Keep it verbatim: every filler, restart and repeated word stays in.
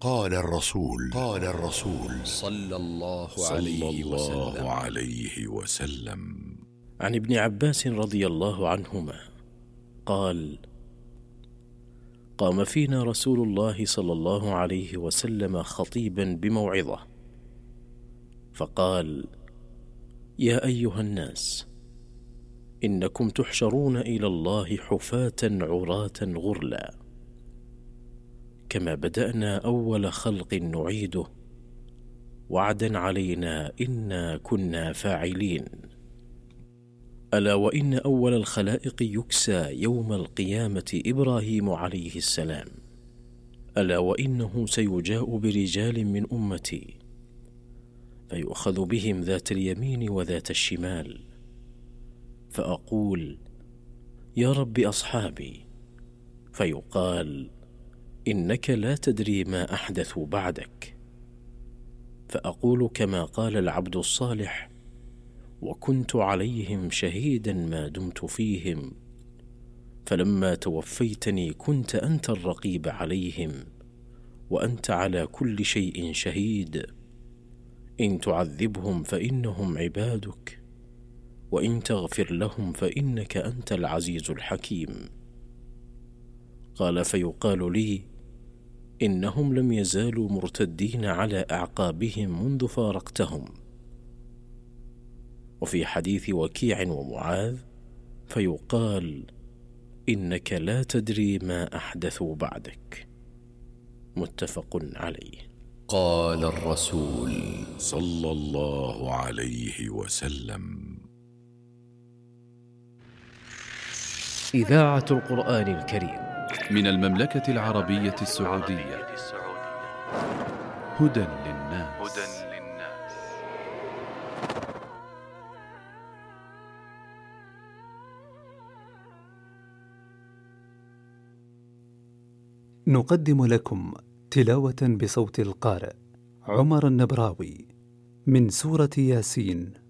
قال الرسول قال الرسول صلى الله صلى عليه الله وسلم عليه وسلم عن ابن عباس رضي الله عنهما قال: قام فينا رسول الله صلى الله عليه وسلم خطيبا بموعظة، فقال: يا أيها الناس، إنكم تحشرون إلى الله حفاة عراة غرلا، كما بدأنا أول خلق نعيده، وعدا علينا إنا كنا فاعلين. ألا وإن أول الخلائق يكسى يوم القيامة إبراهيم عليه السلام، ألا وإنه سيجاء برجال من أمتي فيؤخذ بهم ذات اليمين وذات الشمال، فأقول: يا رب أصحابي، فيقال: إنك لا تدري ما أحدثوا بعدك، فأقول كما قال العبد الصالح: وكنت عليهم شهيدا ما دمت فيهم، فلما توفيتني كنت أنت الرقيب عليهم، وأنت على كل شيء شهيد، إن تعذبهم فإنهم عبادك، وإن تغفر لهم فإنك أنت العزيز الحكيم. قال: فيقال لي: إنهم لم يزالوا مرتدين على أعقابهم منذ فارقتهم. وفي حديث وكيع ومعاذ فيقال: إنك لا تدري ما أحدثوا بعدك. متفق عليه. قال الرسول صلى الله عليه وسلم. إذاعة القرآن الكريم من المملكة العربية السعودية. هدى للناس. نقدم لكم تلاوة بصوت القارئ عمر النبراوي من سورة ياسين